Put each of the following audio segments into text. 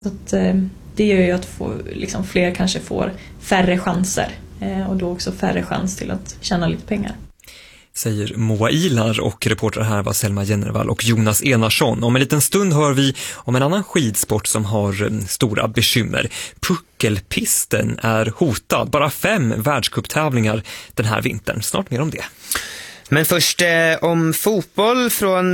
Så att, det gör ju att fler kanske får färre chanser och då också färre chans till att tjäna lite pengar. Säger Moa Ilar, och reporter här var Selma Jennervall och Jonas Enarsson. Om en liten stund hör vi om en annan skidsport som har stora bekymmer. Puckelpisten är hotad. Bara 5 världscuptävlingar den här vintern. Snart mer om det. Men först om fotboll från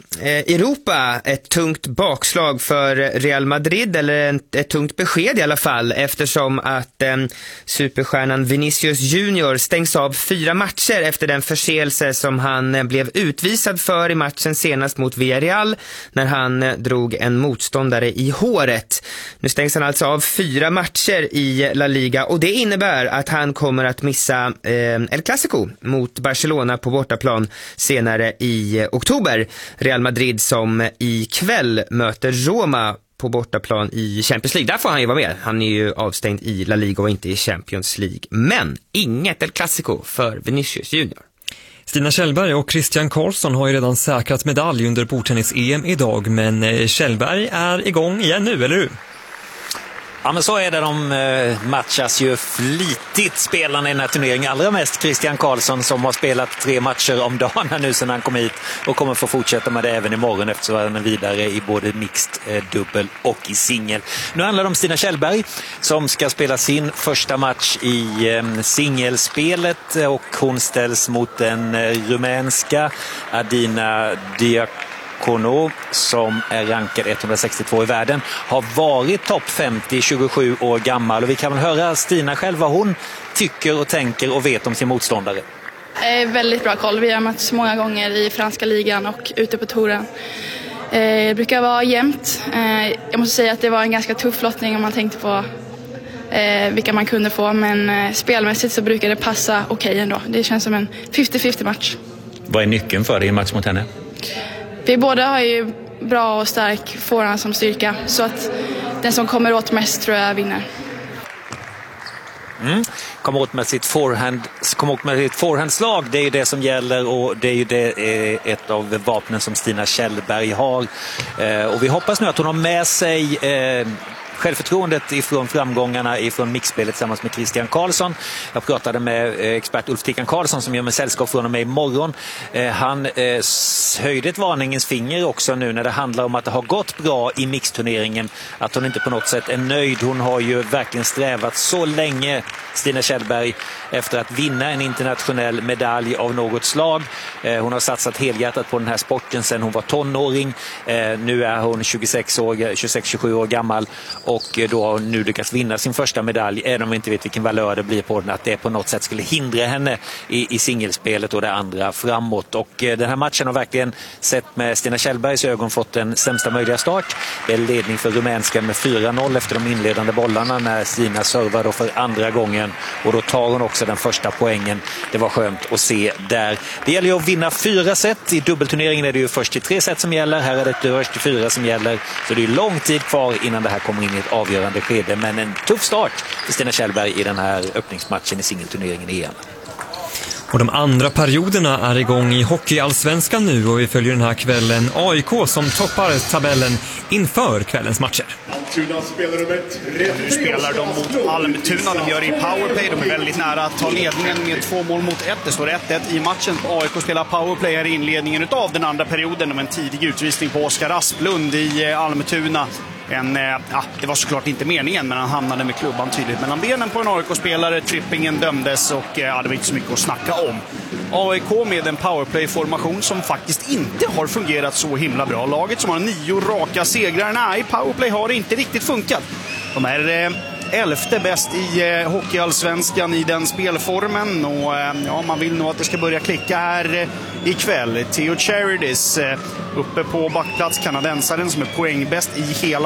Europa. Ett tungt bakslag för Real Madrid, eller ett tungt besked i alla fall, eftersom att superstjärnan Vinicius Junior stängs av 4 matcher efter den förseelse som han blev utvisad för i matchen senast mot Villarreal när han drog en motståndare i håret. Nu stängs han alltså av 4 matcher i La Liga, och det innebär att han kommer att missa El Clasico mot Barcelona på bortaplan senare i oktober. Real Madrid som ikväll möter Roma på bortaplan i Champions League. Där får han ju vara med. Han är ju avstängd i La Liga och inte i Champions League. Men inget El Clasico för Vinicius Junior. Stina Kjellberg och Christian Karlsson har ju redan säkrat medalj under bordtennis-EM idag, men Kjellberg är igång igen nu, eller hur? Ja, men så är det. De matchas ju flitigt, spelarna i den här turneringen. Allra mest Christian Karlsson, som har spelat 3 matcher om dagen nu sedan han kom hit och kommer få fortsätta med det även imorgon, eftersom han är vidare i både mixed, dubbel och i singel. Nu handlar det om Stina Kjellberg som ska spela sin första match i singelspelet, och hon ställs mot den rumänska Adina Diakono som är rankad 162 i världen, har varit topp 50, 27 år gammal, och vi kan väl höra Stina själv vad hon tycker och tänker och vet om sin motståndare. Väldigt bra koll. Vi har match många gånger i franska ligan och ute på touren. Det brukar vara jämnt. Jag måste säga att det var en ganska tuff lottning om man tänkte på vilka man kunde få, men spelmässigt så brukar det passa okej ändå. Det känns som en 50-50 match. Vad är nyckeln för dig i en match mot henne? Vi båda har ju bra och stark forehand som styrka, så att den som kommer åt mest tror jag vinner. Kommer åt med sitt forehandslag, det är ju det som gäller, och det är ju ett av vapnen som Stina Kjellberg har. Och vi hoppas nu att hon har med sig självförtroendet ifrån framgångarna ifrån mixspelet tillsammans med Christian Karlsson. Jag pratade med expert Ulf Tickan Karlsson som gör med sällskap från och med imorgon. Han höjde ett varningens finger också nu när det handlar om att det har gått bra i mixturneringen, att hon inte på något sätt är nöjd. Hon har ju verkligen strävat så länge, Stina Kjellberg, efter att vinna en internationell medalj av något slag. Hon har satsat helhjärtat på den här sporten sedan hon var tonåring. Nu är hon 26-27 år gammal, och då har hon nu lyckats vinna sin första medalj, även om vi inte vet vilken valör det blir på den, att det på något sätt skulle hindra henne i singelspelet och det andra framåt. Och den här matchen har verkligen, sett med Stina Kjellbergs ögon, fått den sämsta möjliga start. Det är ledning för rumänskan med 4-0 efter de inledande bollarna när Stina servar då för andra gången, och då tar hon också den första poängen. Det var skönt att se där. Det gäller ju att vinna 4 set. I dubbelturneringen är det ju först till 3 set som gäller. Här är det först till 4 som gäller. Så det är lång tid kvar innan det här kommer in i ett avgörande skede. Men en tuff start för Stina Kjellberg i den här öppningsmatchen i singelturneringen igen. Och de andra perioderna är igång i hockeyallsvenskan nu, och vi följer den här kvällen AIK som toppar tabellen inför kvällens matcher. Nu spelar de mot Almtuna, de gör det i powerplay, de är väldigt nära att ta ledningen med 2 mål mot 1. Det står 1-1 i matchen. AIK spelar powerplay här i inledningen av den andra perioden med en tidig utvisning på Oskar Asplund i Almtuna. Det var såklart inte meningen, men han hamnade med klubban tydligt mellan benen på en AIK-spelare. Trippingen dömdes, och det var inte så mycket att snacka om. AIK med en powerplay-formation som faktiskt inte har fungerat så himla bra. Laget som har 9 raka segrar, nej, powerplay har inte riktigt funkat. De är 11:e bäst i hockeyallsvenskan i den spelformen, och man vill nog att det ska börja klicka här ikväll. Theo Charities uppe på backplats, kanadensaren som är poängbäst i hela